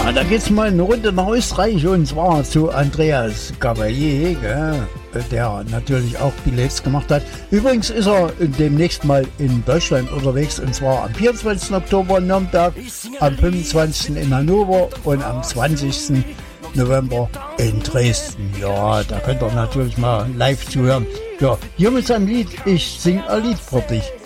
Da geht's mal eine Runde nach Österreich und zwar zu Andreas Gabalier, der natürlich auch Billets gemacht hat. Übrigens ist er demnächst mal in Deutschland unterwegs und zwar am 24. Oktober in Nürnberg, am 25. in Hannover und am 20. November in Dresden. Ja, da könnt ihr natürlich mal live zuhören. Ja, hier mit seinem Lied, ich sing ein Lied für dich.